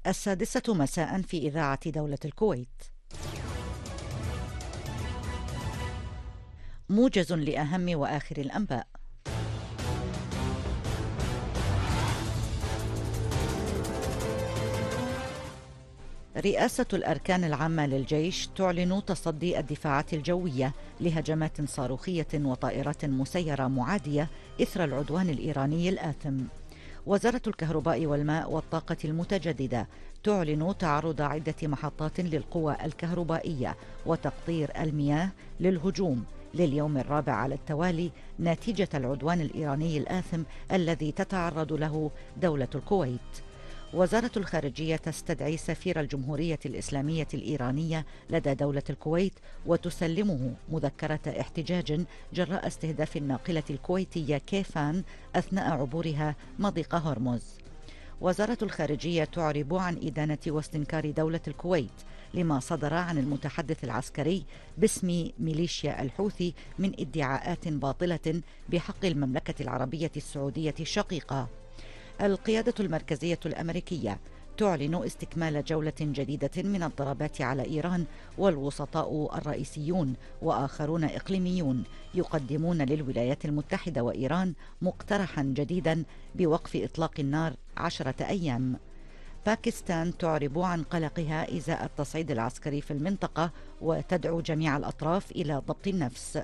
السادسة مساء في إذاعة دولة الكويت. موجز لأهم وآخر الأنباء. رئاسة الأركان العامة للجيش تعلن تصدي الدفاعات الجوية لهجمات صاروخية وطائرات مسيرة معادية إثر العدوان الإيراني الآثم. وزارة الكهرباء والماء والطاقة المتجددة تعلن تعرض عدة محطات للقوى الكهربائية وتقطير المياه للهجوم لليوم الرابع على التوالي نتيجة العدوان الإيراني الآثم الذي تتعرض له دولة الكويت. وزارة الخارجية تستدعي سفير الجمهورية الإسلامية الإيرانية لدى دولة الكويت وتسلمه مذكرة احتجاج جراء استهداف الناقلة الكويتية كيفان أثناء عبورها مضيق هرمز. وزارة الخارجية تعرب عن إدانة واستنكار دولة الكويت لما صدر عن المتحدث العسكري باسم ميليشيا الحوثي من ادعاءات باطلة بحق المملكة العربية السعودية الشقيقة. القيادة المركزية الأمريكية تعلن استكمال جولة جديدة من الضربات على إيران، والوسطاء الرئيسيون وآخرون إقليميون يقدمون للولايات المتحدة وإيران مقترحا جديدا بوقف إطلاق النار 10 أيام. باكستان تعرب عن قلقها إزاء التصعيد العسكري في المنطقة وتدعو جميع الأطراف إلى ضبط النفس.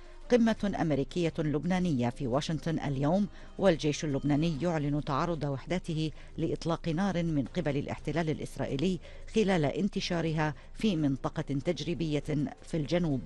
قمة أمريكية لبنانية في واشنطن اليوم، والجيش اللبناني يعلن تعرض وحداته لإطلاق نار من قبل الاحتلال الإسرائيلي خلال انتشارها في منطقة تجريبية في الجنوب.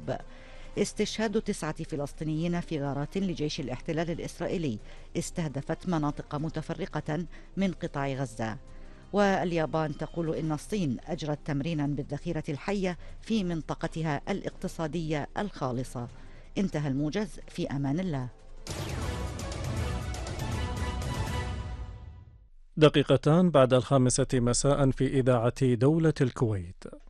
استشهاد 9 فلسطينيين في غارات لجيش الاحتلال الإسرائيلي استهدفت مناطق متفرقة من قطاع غزة. واليابان تقول إن الصين أجرت تمرينا بالذخيرة الحية في منطقتها الاقتصادية الخالصة. انتهى الموجز، في أمان الله. دقيقتان بعد 5 مساء في إذاعة دولة الكويت.